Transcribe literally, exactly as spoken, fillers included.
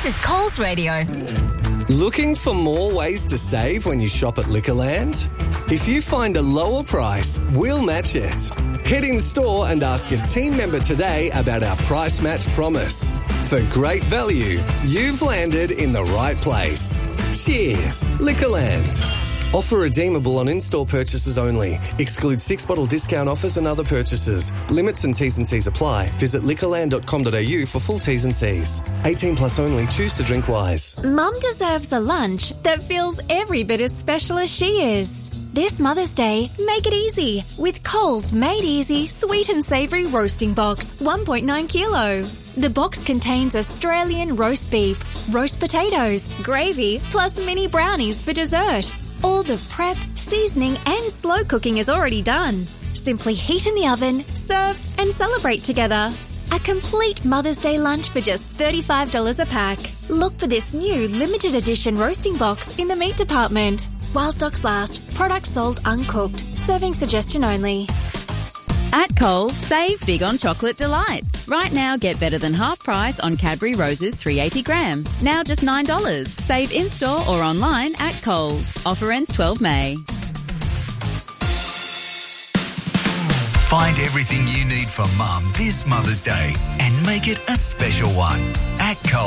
This is Coles Radio. Looking for more ways to save when you shop at Liquorland? If you find a lower price, we'll match it. Head in store and ask a team member today about our price match promise. For great value, you've landed in the right place. Cheers, Liquorland. Offer redeemable on in-store purchases only. Excludes six-bottle discount offers and other purchases. Limits and T's and C's apply. Visit liquorland dot com dot a u for full T's and C's. eighteen plus only. Choose to drink wise. Mum deserves a lunch that feels every bit as special as she is. This Mother's Day, make it easy with Coles Made Easy Sweet and Savoury Roasting Box, one point nine kilo. The box contains Australian roast beef, roast potatoes, gravy, plus mini brownies for dessert. All the prep, seasoning and slow cooking is already done. Simply heat in the oven, serve and celebrate together. A complete Mother's Day lunch for just thirty-five dollars a pack. Look for this new limited edition roasting box in the meat department. While stocks last, products sold uncooked. Serving suggestion only. At Coles, save big on chocolate delights. Right now, get better than half price on Cadbury Roses three hundred eighty gram. Now just nine dollars. Save in-store or online at Coles. Offer ends twelve May. Find everything you need for Mum this Mother's Day and make it a special one at Coles.